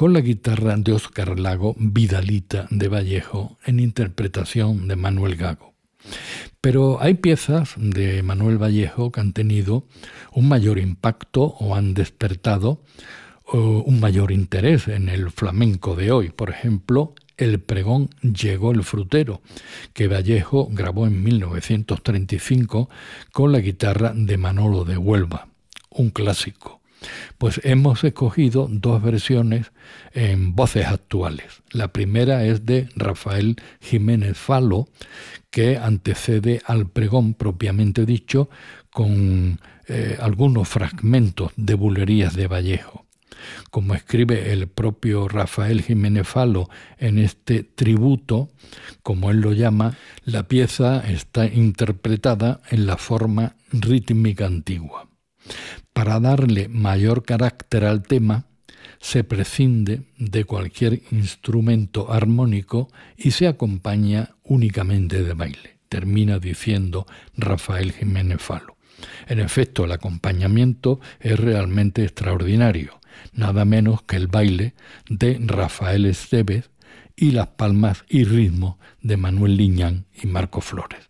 con la guitarra de Óscar Lago, Vidalita de Vallejo, en interpretación de Manuel Gago. Pero hay piezas de Manuel Vallejo que han tenido un mayor impacto o han despertado un mayor interés en el flamenco de hoy. Por ejemplo, El pregón llegó el frutero, que Vallejo grabó en 1935 con la guitarra de Manolo de Huelva, un clásico. Pues hemos escogido dos versiones en voces actuales. La primera es de Rafael Jiménez Falo, que antecede al pregón propiamente dicho, con algunos fragmentos de bulerías de Vallejo. Como escribe el propio Rafael Jiménez Falo en este tributo, como él lo llama, la pieza está interpretada en la forma rítmica antigua. Para darle mayor carácter al tema, se prescinde de cualquier instrumento armónico y se acompaña únicamente de baile, termina diciendo Rafael Jiménez Falo. En efecto, el acompañamiento es realmente extraordinario, nada menos que el baile de Rafael Esteves y las palmas y ritmo de Manuel Liñán y Marco Flores.